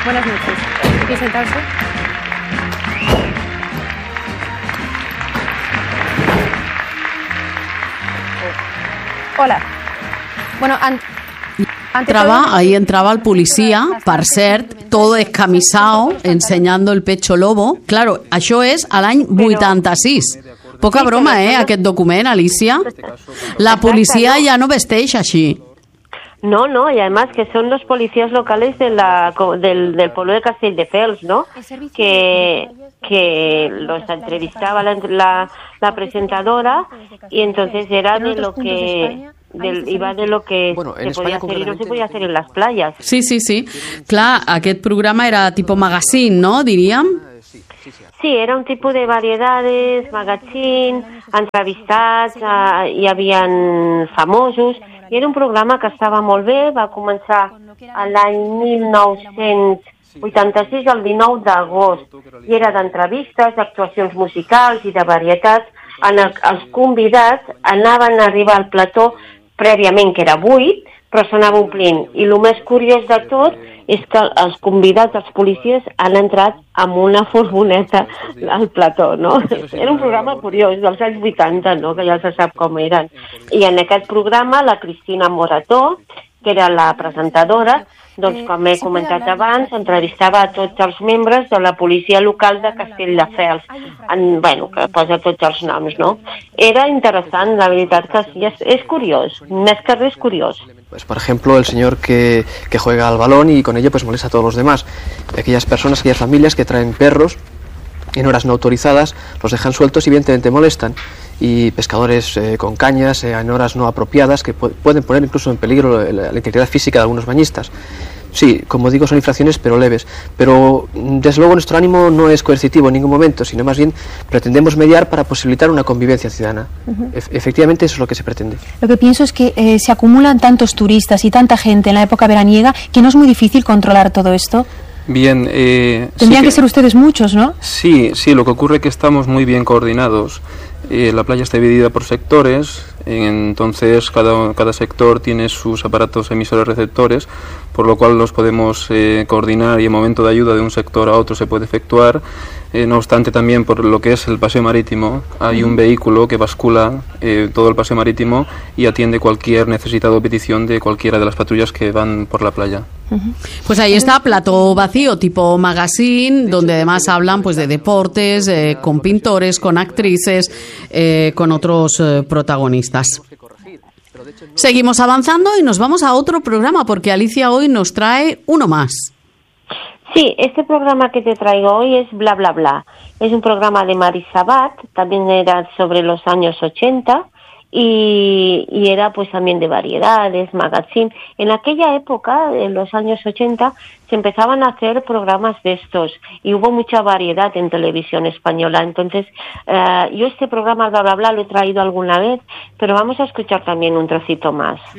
Buenas noches. ¿Quieres sentarse? Hola. Bueno, ahí entraba el policía, per cert, todo descamisado, enseñando el pecho lobo. Claro, això és a l'any 86. Poca broma, aquest document, Alicia. La policia ja no vesteix així. No, y además que son los policías locales del pueblo de Castelldefels, ¿no? Que los entrevistaba la presentadora y entonces era de lo que se podía hacer y no se podía hacer en las playas. Sí. Clar, aquest programa era tipo magazine, ¿no? Diríem. Sí, era un tipo de variedades, magazine, entrevistats, hi havien famosos, i era un programa que estava molt bé, va començar l'any 1986, el 19 d'agost, i era d'entrevistes, d'actuacions musicals i de varietats. Els convidats anaven a arribar al plató prèviament, que era buit, però s'anava omplint. I el més curiós de tot és que els convidats, els policies, han entrat amb una furgoneta al plató, no? Era un programa curiós, dels anys 80, no?, que ja se sap com eren. I en aquest programa, la Cristina Morató, que era la presentadora, doncs, com he comentat abans, entrevistava a tots els membres de la policia local de Castelldefels, que posa tots els noms, no? Era interessant, la veritat que sí, és curiós, més que res curiós. Pues, por ejemplo, el señor que juega al balón y con ello pues molesta a todos los demás. Aquellas personas, aquellas familias que traen perros en horas no autorizadas, los dejan sueltos y evidentemente molestan. Y pescadores con cañas en horas no apropiadas que pueden poner incluso en peligro la integridad física de algunos bañistas. Sí, como digo, son infracciones pero leves. Pero desde luego nuestro ánimo no es coercitivo en ningún momento, sino más bien pretendemos mediar para posibilitar una convivencia ciudadana. Efectivamente eso es lo que se pretende. Lo que pienso es que se acumulan tantos turistas y tanta gente en la época veraniega que no es muy difícil controlar todo esto. Bien, tendrían que ser ustedes muchos, ¿no? Sí, lo que ocurre es que estamos muy bien coordinados. La playa está dividida por sectores, entonces cada sector tiene sus aparatos emisores receptores, por lo cual los podemos coordinar y en momento de ayuda de un sector a otro se puede efectuar. No obstante, también por lo que es el paseo marítimo, hay un vehículo que bascula todo el paseo marítimo y atiende cualquier necesitado o petición de cualquiera de las patrullas que van por la playa. Pues ahí está, plató vacío, tipo magazine, donde además hablan pues de deportes, con pintores, con actrices, con otros protagonistas. Seguimos avanzando y nos vamos a otro programa porque Alicia hoy nos trae uno más. Sí, este programa que te traigo hoy es Bla Bla Bla. Es un programa de Mari Sabat, también era sobre los años 80 y era pues también de variedades, magazine. En aquella época, en los años 80, se empezaban a hacer programas de estos y hubo mucha variedad en televisión española. Entonces, yo este programa Bla Bla Bla lo he traído alguna vez, pero vamos a escuchar también un trocito más.